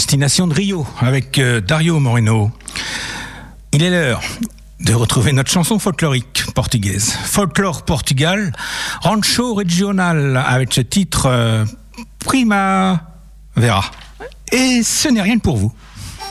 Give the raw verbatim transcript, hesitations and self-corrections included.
destination de Rio avec euh, Dario Moreno. Il est l'heure de retrouver notre chanson folklorique portugaise. Folklore Portugal, Rancho Regional, avec ce titre euh, Primavera. Et ce n'est rien pour vous.